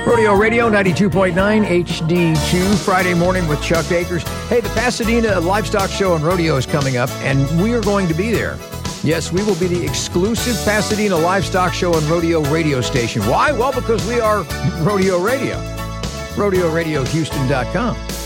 Rodeo Radio 92.9 HD2, Friday morning with Chuck Akers. Hey, the Pasadena Livestock Show and Rodeo is coming up, and we are going to be there. Yes, we will be the exclusive Pasadena Livestock Show and Rodeo radio station. Why? Well, because we are Rodeo Radio. RodeoRadioHouston.com.